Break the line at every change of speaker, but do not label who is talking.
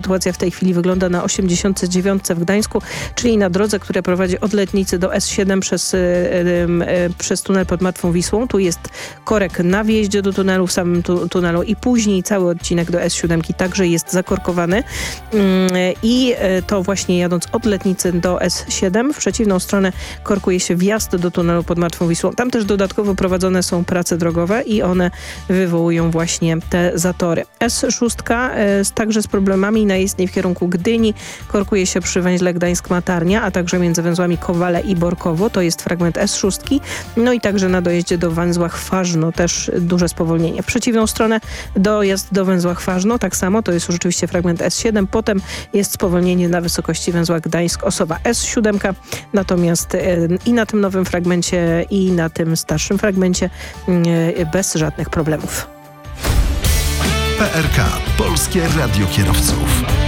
sytuacja w tej chwili wygląda na 89 w Gdańsku, czyli na drodze, która prowadzi od Letnicy do S7 przez tunel pod Martwą Wisłą. Tu jest korek na wjeździe do tunelu, w samym tunelu i później cały odcinek do S7 także jest zakorkowany. I to właśnie jadąc od Letnicy do S7 w przeciwną stronę korkuje się wjazd do tunelu pod Martwą Wisłą. Tam też dodatkowo prowadzone są prace drogowe i one wywołują właśnie te zatory. S6 także z problemami na jezdni w kierunku Gdyni. Korkuje się przy węźle Gdańsk-Matarnia, a także między węzłami Kowale i Borkowo. To jest fragment S6. No i także na dojeździe do węzła Chwarzno też duże spowolnienie. W przeciwną stronę dojazd do węzła Chwarzno tak samo. To jest już rzeczywiście fragment S7. Potem jest spowolnienie na wysokości węzła Gdańsk-Osowa S7. Natomiast i na tym nowym fragmencie i na tym starszym fragmencie bez żadnych problemów.
PRK. Polskie Radio Kierowców.